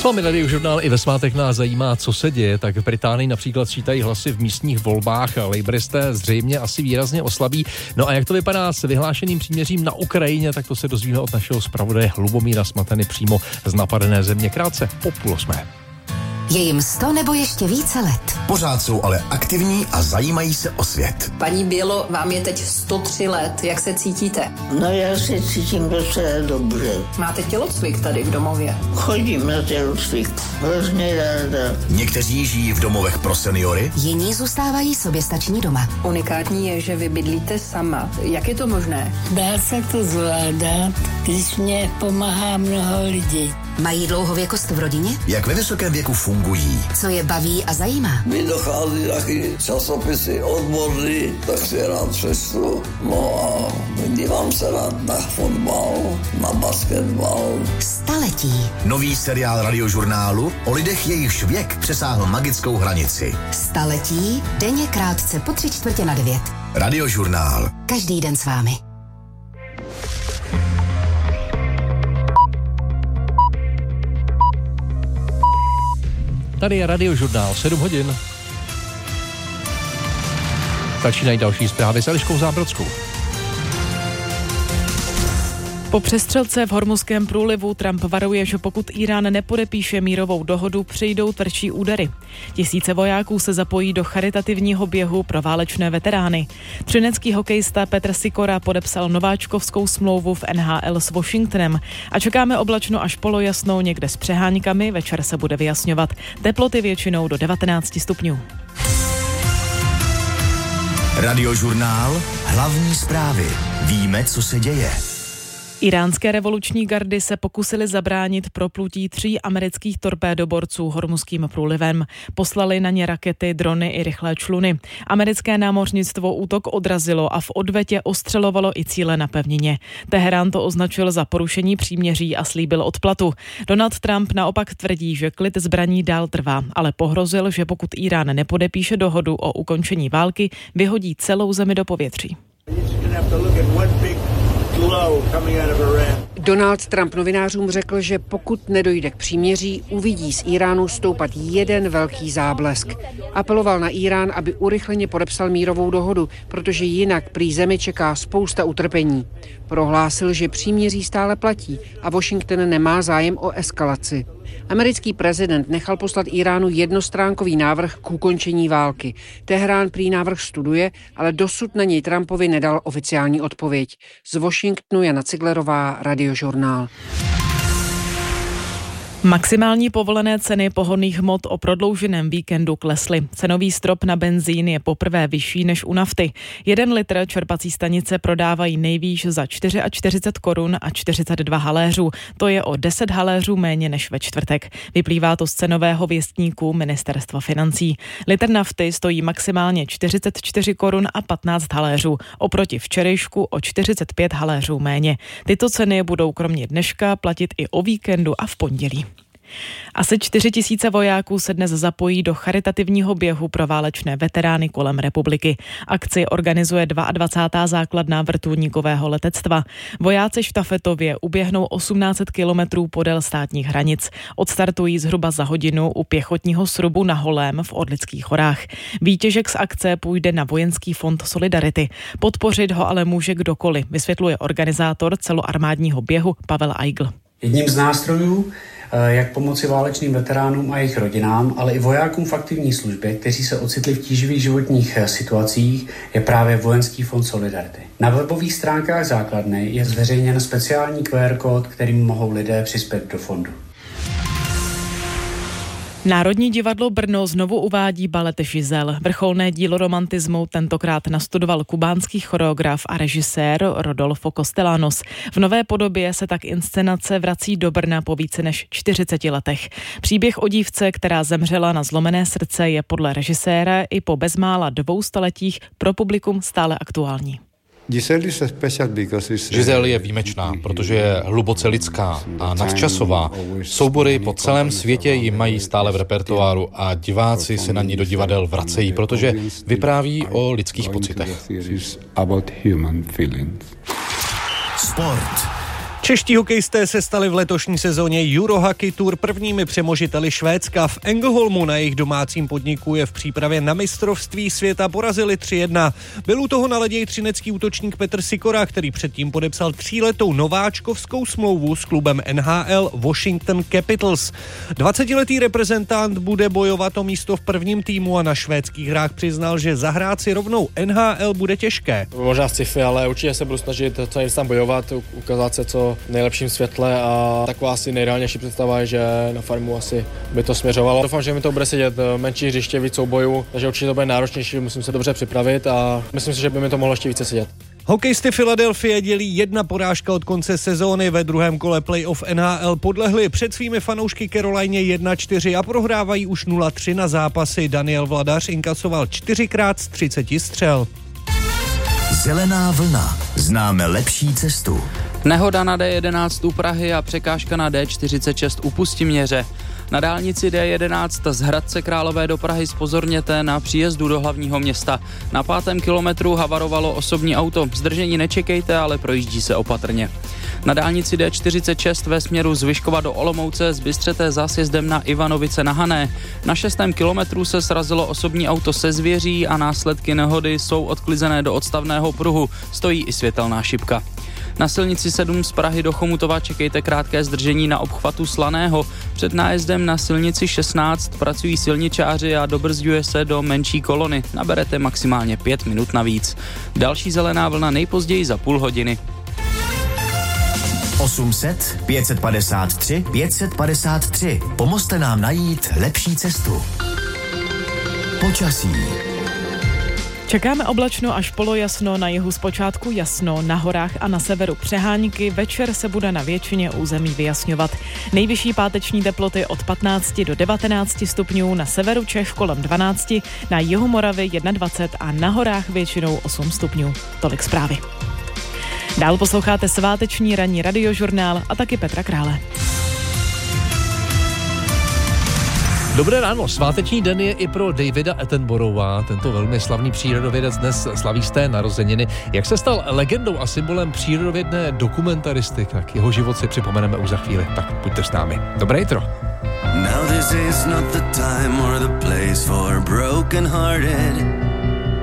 vámi Radiožurnál i ve svátek nás zajímá, co se děje. Tak v Británii například sčítají hlasy v místních volbách a laboristé zřejmě asi výrazně oslabí. No a jak to vypadá s vyhlášeným příměřím na Ukrajině, tak to se dozvíme od našeho zpravodaje Lubomíra Smatany přímo z napadené země krátce po 7:30. Je jim 100 nebo ještě více let. Pořád jsou ale aktivní a zajímají se o svět. Paní Bělo, vám je teď 103 let. Jak se cítíte? No já se cítím docela dobře. Máte tělocvik tady v domově? Chodím na tělocvik. Hrozně ráda. Někteří žijí v domovech pro seniory. Jiní zůstávají soběstační doma. Unikátní je, že vy bydlíte sama. Jak je to možné? Dá se to zvládat, když mě pomáhá mnoho lidí. Mají dlouhověkost v rodině? Jak ve vysokém věku fungují? Co je baví a zajímá? Mi dochází taky časopisy odborný, tak si rád přečtu. No a dívám se na fotbal, na basketbal. Staletí. Nový seriál Radiožurnálu o lidech, jejichž věk přesáhl magickou hranici. Staletí, denně krátce po 8:45. Radiožurnál. Každý den s vámi. Tady je Radiožurnál, 7 hodin. Začínají další zprávy s Eliškou Zábrodskou. Po přestřelce v Hormuzském průlivu Trump varuje, že pokud Irán nepodepíše mírovou dohodu, přijdou tvrdší údery. Tisíce vojáků se zapojí do charitativního běhu pro válečné veterány. Třinecký hokejista Petr Sikora podepsal nováčkovskou smlouvu v NHL s Washingtonem a čekáme oblačno až polojasnou, někde s přeháňkami, večer se bude vyjasňovat. Teploty většinou do 19 stupňů. Radiožurnál, hlavní zprávy. Víme, co se děje. Iránské revoluční gardy se pokusili zabránit proplutí 3 amerických torpédoborců Hormuzským průlivem. Poslali na ně rakety, drony i rychlé čluny. Americké námořnictvo útok odrazilo a v odvetě ostřelovalo i cíle na pevnině. Teherán to označil za porušení příměří a slíbil odplatu. Donald Trump naopak tvrdí, že klid zbraní dál trvá, ale pohrozil, že pokud Irán nepodepíše dohodu o ukončení války, vyhodí celou zemi do povětří. Donald Trump novinářům řekl, že pokud nedojde k příměří, uvidí z Iránu stoupat jeden velký záblesk. Apeloval na Irán, aby urychleně podepsal mírovou dohodu, protože jinak prý zemi čeká spousta utrpení. Prohlásil, že příměří stále platí a Washington nemá zájem o eskalaci. Americký prezident nechal poslat Iránu jednostránkový návrh k ukončení války. Teherán prý návrh studuje, ale dosud na něj Trumpovi nedal oficiální odpověď. Z Washingtonu Jana Ciglerová, Radiožurnál. Maximální povolené ceny pohonných hmot o prodlouženém víkendu klesly. Cenový strop na benzín je poprvé vyšší než u nafty. 1 litr čerpací stanice prodávají nejvýš za 44 korun a 42 haléřů. To je o 10 haléřů méně než ve čtvrtek. Vyplývá to z cenového věstníku Ministerstva financí. Litr nafty stojí maximálně 44 korun a 15 haléřů. Oproti včerejšku o 45 haléřů méně. Tyto ceny budou kromě dneška platit i o víkendu a v pondělí. Asi 4 000 vojáků se dnes zapojí do charitativního běhu pro válečné veterány kolem republiky. Akci organizuje 22. základna vrtulníkového letectva. Vojáci štafetově uběhnou 1800 kilometrů podél státních hranic. Odstartují zhruba za hodinu u pěchotního srubu na Holém v Orlických horách. Výtěžek z akce půjde na Vojenský fond Solidarity. Podpořit ho ale může kdokoliv, vysvětluje organizátor celoarmádního běhu Pavel Eigl. Jedním z nástrojů, jak pomoci válečným veteránům a jejich rodinám, ale i vojákům v aktivní službě, kteří se ocitli v tíživých životních situacích, je právě Vojenský fond Solidarity. Na webových stránkách základny je zveřejněn speciální QR kód, kterým mohou lidé přispět do fondu. Národní divadlo Brno znovu uvádí balet Žizel. Vrcholné dílo romantismu tentokrát nastudoval kubánský choreograf a režisér Rodolfo Castellanos. V nové podobě se tak inscenace vrací do Brna po více než 40 letech. Příběh o dívce, která zemřela na zlomené srdce, je podle režiséra i po bezmála 200 letích pro publikum stále aktuální. Giselle je výjimečná, protože je hluboce lidská a nadčasová. Soubory po celém světě ji mají stále v repertoáru a diváci se na ní do divadel vracejí, protože vypráví o lidských pocitech. Sport. Čeští hokejisté se stali v letošní sezóně Eurohockey Tour prvními přemožiteli Švédska. V Ängelholmu na jejich domácím podniku je v přípravě na mistrovství světa porazili 3-1. Byl u toho na ledě i třinecký útočník Petr Sikora, který předtím podepsal 3letou nováčkovskou smlouvu s klubem NHL Washington Capitals. 20letý reprezentant bude bojovat o místo v prvním týmu a na švédských hrách přiznal, že zahrát si rovnou NHL bude těžké. Možná sci-fi, ale určitě se budu snažit co nejvíc tam bojovat, ukázat se co nejlepším světle a taková asi nejreálnější představa je, že na farmu asi by to směřovalo. Doufám, že mi to bude sedět menší hřiště, víc soubojů, takže určitě to bude náročnější, musím se dobře připravit a myslím si, že by mi to mohlo ještě více sedět. Hokejisty Philadelphie dělí 1 porážka od konce sezóny. Ve druhém kole playoff NHL podlehli před svými fanoušky Carolině 1-4 a prohrávají už 0-3 na zápasy. Daniel Vladař inkasoval 4krát z 30 střel. Zelená vlna. Známe lepší cestu. Nehoda na D11 u Prahy a překážka na D46 u Pustiměře. Na dálnici D11 z Hradce Králové do Prahy zpozorněte na příjezdu do hlavního města. Na 5. kilometru havarovalo osobní auto. Zdržení nečekejte, ale projíždí se opatrně. Na dálnici D46 ve směru z Vyškova do Olomouce zbystřete za sjezdem na Ivanovice na Hané. Na 6. kilometru se srazilo osobní auto se zvěří a následky nehody jsou odklizené do odstavného pruhu. Stojí i světelná šipka. Na silnici 7 z Prahy do Chomutova čekejte krátké zdržení na obchvatu Slaného. Před nájezdem na silnici 16 pracují silničáři a dobrzďuje se do menší kolony. Naberete maximálně 5 minut navíc. Další zelená vlna nejpozději za půl hodiny. 800 553 553. Pomozte nám najít lepší cestu. Počasí. Čekáme oblačno až polojasno, na jihu zpočátku jasno, na horách a na severu přehánky, večer se bude na většině území vyjasňovat. Nejvyšší páteční teploty od 15 do 19 stupňů, na severu Čech kolem 12, na jihu Moravy 21 a na horách většinou 8 stupňů. Tolik zprávy. Dál posloucháte sváteční ranní radiožurnál a taky Petra Krále. Dobré ráno, sváteční den je i pro Davida Attenborougha. Tento velmi slavný přírodovědec dnes slaví své narozeniny. Jak se stal legendou a symbolem přírodovědné dokumentaristy, tak jeho život si připomeneme už za chvíli. Tak pojďte s námi. Dobré jitro. Now this is not the time or the place for broken-hearted